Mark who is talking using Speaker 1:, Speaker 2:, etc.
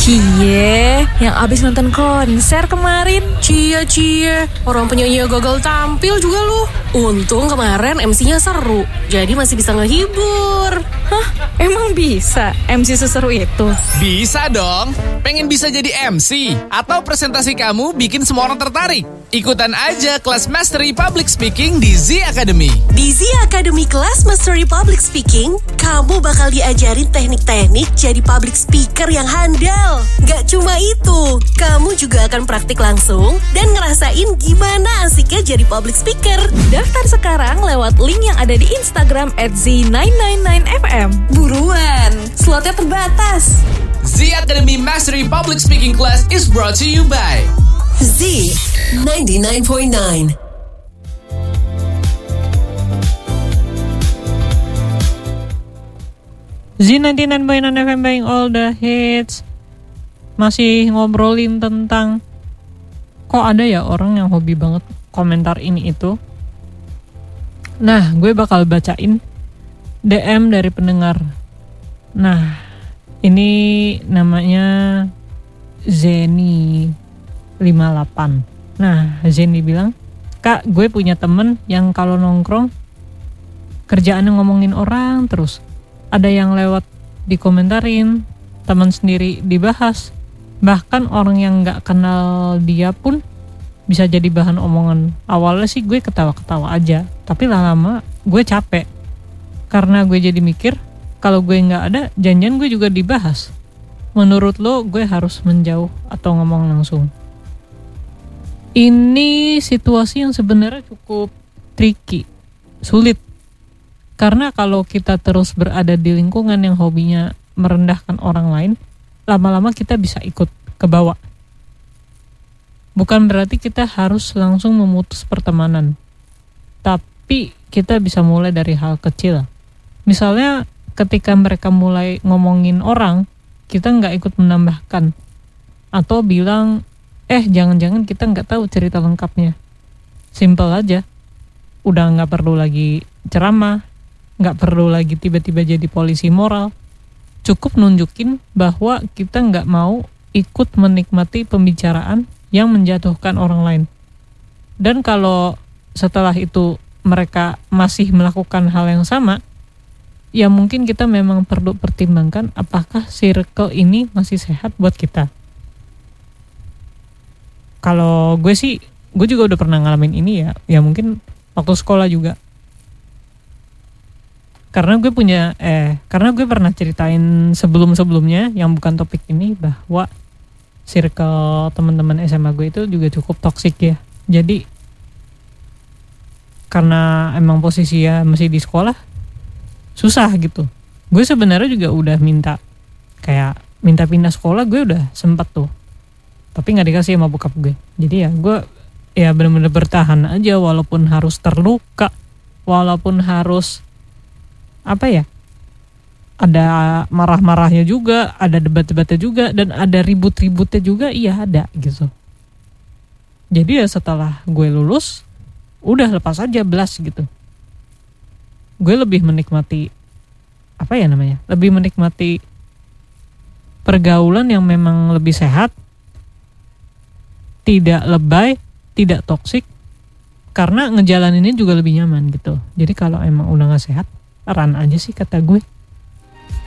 Speaker 1: Cie, yang abis nonton konser kemarin.
Speaker 2: Cie, orang penyanyi gagal tampil juga lu. Untung kemarin MC-nya seru, jadi masih bisa ngehibur.
Speaker 1: Hah? Emang bisa MC seseru itu?
Speaker 3: Bisa dong. Pengen bisa jadi MC? Atau presentasi kamu bikin semua orang tertarik? Ikutan aja kelas Mastery Public Speaking di Z Academy.
Speaker 4: Di Z Academy kelas Mastery Public Speaking, kamu bakal diajarin teknik-teknik jadi public speaker yang handal. Gak cuma itu, kamu juga akan praktik langsung dan ngerasain gimana asiknya jadi public speaker.
Speaker 1: Daftar sekarang lewat link yang ada di Instagram @z999fm.
Speaker 4: Buruan, slotnya terbatas.
Speaker 3: Z Academy Mastery Public Speaking Class is brought to you by
Speaker 4: Z 99.9.
Speaker 5: Z99.9 FM buying all the hits. Masih ngobrolin tentang kok ada ya orang yang hobi banget komentar ini itu. Nah, gue bakal bacain DM dari pendengar. Nah, ini namanya Zeni 58. Nah, Zeni bilang, "Kak, gue punya temen yang kalau nongkrong kerjaannya ngomongin orang terus. Ada yang lewat dikomentarin, teman sendiri dibahas. Bahkan orang yang gak kenal dia pun bisa jadi bahan omongan. Awalnya sih gue ketawa-ketawa aja, tapi lama-lama gue capek. Karena gue jadi mikir, kalau gue gak ada, janjian gue juga dibahas. Menurut lo gue harus menjauh atau ngomong langsung?" Ini situasi yang sebenarnya cukup tricky, sulit. Karena kalau kita terus berada di lingkungan yang hobinya merendahkan orang lain, lama-lama kita bisa ikut ke bawah. Bukan berarti kita harus langsung memutus pertemanan, tapi kita bisa mulai dari hal kecil. Misalnya ketika mereka mulai ngomongin orang, kita nggak ikut menambahkan atau bilang, jangan-jangan kita nggak tahu cerita lengkapnya. Simple aja, udah nggak perlu lagi ceramah, nggak perlu lagi tiba-tiba jadi polisi moral. Cukup nunjukin bahwa kita nggak mau ikut menikmati pembicaraan yang menjatuhkan orang lain. Dan kalau setelah itu mereka masih melakukan hal yang sama, ya mungkin kita memang perlu pertimbangkan apakah circle ini masih sehat buat kita. Kalau gue sih, gue juga udah pernah ngalamin ini ya mungkin waktu sekolah juga. Karena gue pernah ceritain sebelumnya yang bukan topik ini, bahwa circle teman-teman SMA gue itu juga cukup toksik ya. Jadi karena emang posisinya masih di sekolah, susah gitu. Gue sebenarnya juga udah minta pindah sekolah, gue udah sempat tuh, tapi nggak dikasih sama bokap gue. Jadi gue benar-benar bertahan aja, walaupun harus terluka, walaupun harus ada marah-marahnya juga, ada debat-debatnya juga, dan ada ribut-ributnya juga, ada gitu. Jadi setelah gue lulus, udah lepas aja blast gitu. Gue lebih menikmati lebih menikmati pergaulan yang memang lebih sehat, tidak lebay, tidak toksik, karena ngejalaninnya juga lebih nyaman gitu. Jadi kalau emang udah gak sehat, run aja sih kata gue.